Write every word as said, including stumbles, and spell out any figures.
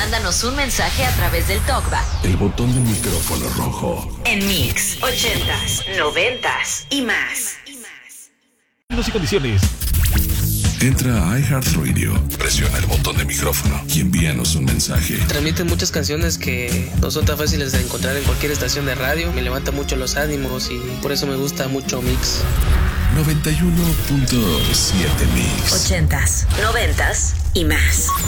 mándanos un mensaje a través del TalkBack. El botón del micrófono rojo. En Mix, ochentas, noventas y más. Y condiciones. Entra a iHeartRadio, presiona el botón de micrófono y envíanos un mensaje. Transmiten muchas canciones que no son tan fáciles de encontrar en cualquier estación de radio. Me levanta mucho los ánimos y por eso me gusta mucho Mix. noventa y uno punto siete Mix. Ochentas, noventas y más.